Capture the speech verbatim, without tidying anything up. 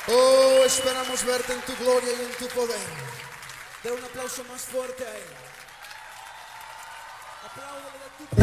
Oh, esperamos verte en tu gloria y en tu poder. Da un aplauso más fuerte a Él. Apláudele de tu